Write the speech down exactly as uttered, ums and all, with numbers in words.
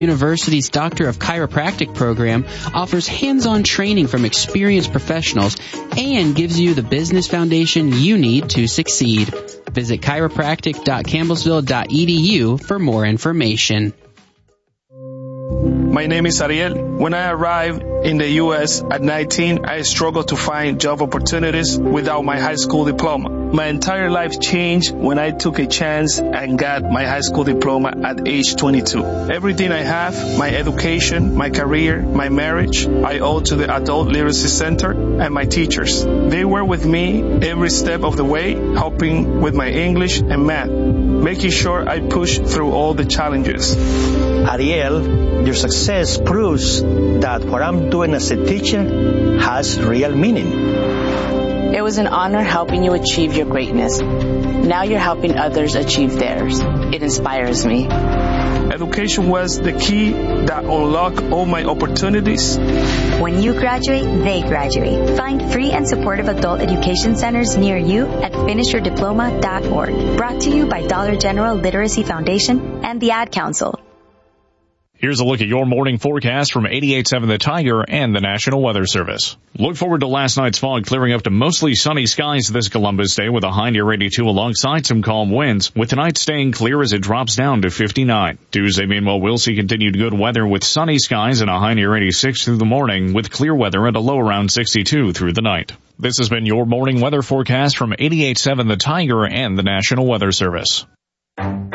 University's Doctor of Chiropractic program offers hands-on training from experienced professionals and gives you the business foundation you need to succeed. Visit chiropractic dot campbellsville dot e d u for more information. My name is Ariel. When I arrived in the U S at nineteen, I struggled to find job opportunities without my high school diploma. My entire life changed when I took a chance and got my high school diploma at age twenty-two. Everything I have, my education, my career, my marriage, I owe to the Adult Literacy Center and my teachers. They were with me every step of the way, helping with my English and math, making sure I pushed through all the challenges. Ariel, your success proves that what I'm doing as a teacher has real meaning. It was an honor helping you achieve your greatness. Now you're helping others achieve theirs. It inspires me. Education was the key that unlocked all my opportunities. When you graduate, they graduate. Find free and supportive adult education centers near you at finish your diploma dot org. Brought to you by Dollar General Literacy Foundation and the Ad Council. Here's a look at your morning forecast from eighty-eight point seven The Tiger and the National Weather Service. Look forward to last night's fog clearing up to mostly sunny skies this Columbus Day with a high near eighty-two alongside some calm winds, with tonight staying clear as it drops down to fifty-nine. Tuesday, meanwhile, we'll see continued good weather with sunny skies and a high near eighty-six through the morning, with clear weather and a low around sixty-two through the night. This has been your morning weather forecast from eighty-eight point seven The Tiger and the National Weather Service.